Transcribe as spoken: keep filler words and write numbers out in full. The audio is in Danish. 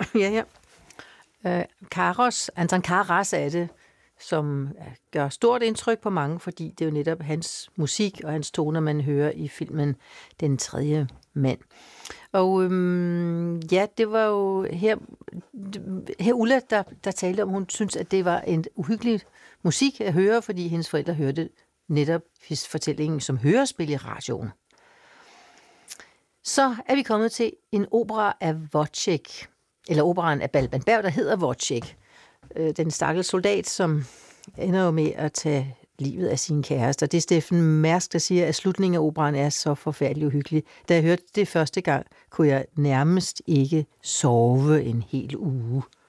ja, ja. Øh, Karos, Anton Karas er det, som gør stort indtryk på mange, fordi det er jo netop hans musik og hans toner, man hører i filmen Den tredje mand. Og øhm, ja, det var jo her, her Ulla, der, der talte om, hun synes, at det var en uhyggelig musik at høre, fordi hendes forældre hørte netop fortællingen som hørespil i radioen. Så er vi kommet til en opera af Wojciech, eller operaen af Balban Berg, der hedder Wojciech. Den stakkels soldat, som ender jo med at tage livet af sin kæreste. Det er Steffen Mærsk, der siger, at slutningen af operaen er så forfærdelig uhyggelig. Da jeg hørte det første gang, kunne jeg nærmest ikke sove en hel uge.